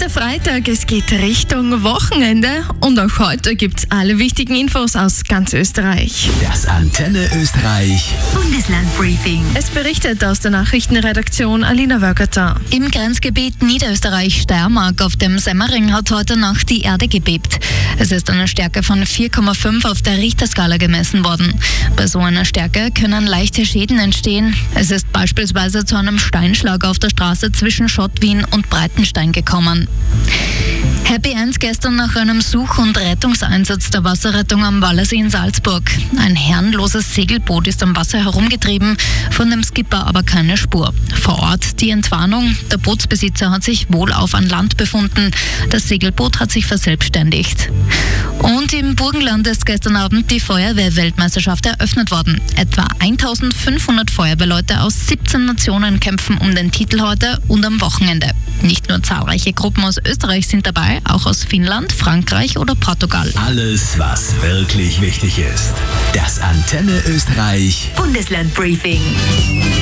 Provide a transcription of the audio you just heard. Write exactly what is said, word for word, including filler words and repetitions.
der Freitag, es geht Richtung Wochenende und auch heute gibt's alle wichtigen Infos aus ganz Österreich. Das Antenne Österreich Bundeslandbriefing. Es berichtet aus der Nachrichtenredaktion Alina Wörgerter. Im Grenzgebiet Niederösterreich-Steiermark auf dem Semmering hat heute Nacht die Erde gebebt. Es ist eine Stärke von vier Komma fünf auf der Richterskala gemessen worden. Bei so einer Stärke können leichte Schäden entstehen. Es ist beispielsweise zu einem Steinschlag auf der Straße zwischen Schottwien und Breitenstein gekommen. Happy End gestern nach einem Such- und Rettungseinsatz der Wasserrettung am Wallersee in Salzburg. Ein herrenloses Segelboot ist am Wasser herumgetrieben, von dem Skipper aber keine Spur. Vor Ort die Entwarnung, der Bootsbesitzer hat sich wohlauf an Land befunden, das Segelboot hat sich verselbstständigt. Und im Burgenland ist gestern Abend die Feuerwehr-Weltmeisterschaft eröffnet worden. Etwa eintausendfünfhundert Feuerwehrleute aus siebzehn Nationen kämpfen um den Titel heute und am Wochenende. Nicht nur zahlreiche Gruppen aus Österreich sind dabei, auch aus Finnland, Frankreich oder Portugal. Alles, was wirklich wichtig ist. Das Antenne Österreich Bundeslandbriefing.